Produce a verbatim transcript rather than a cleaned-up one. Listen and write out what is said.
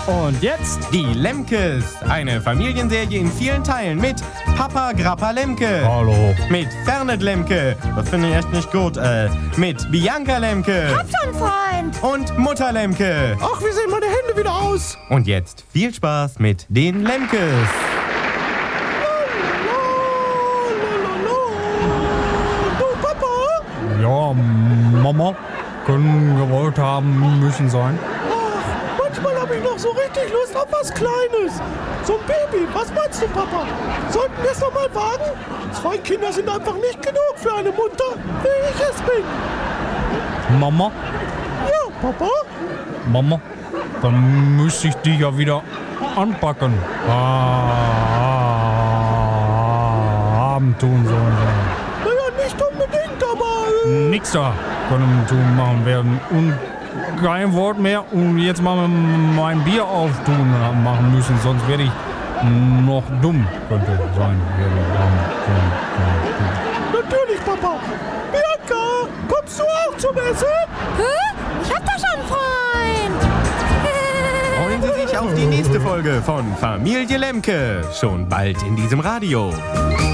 Und jetzt Die Lemkes, eine Familienserie in vielen Teilen mit Papa Grappa Lemke. Hallo. Mit Fernet Lemke, das finde ich echt nicht gut, äh, mit Bianca Lemke. Hab schon, Freund. Und Mutter Lemke. Ach, wie sehen meine Hände wieder aus? Und jetzt viel Spaß mit den Lemkes. Du, Papa? Ja, Mama. Können gewollt haben müssen sein. Ach, manchmal habe ich noch so richtig Lust auf was Kleines. So ein Baby. Was meinst du, Papa? Sollten wir es noch mal wagen? Zwei Kinder sind einfach nicht genug für eine Mutter, wie ich es bin. Mama? Ja, Papa? Mama? Dann müsste ich dich ja wieder anpacken. Ah, haben tun sollen. Naja, nicht unbedingt, aber... Äh, Nix da können tun machen werden. Und kein Wort mehr. Und jetzt mal mein Bier auftun machen müssen. Sonst werde ich noch dumm. Könnte sein. natürlich, Papa. Bianca, kommst du auch zum Essen? Hä? Ich hab doch schon, Freund. Freuen Sie sich auf die nächste Folge von Familie Lemke. Schon bald in diesem Radio.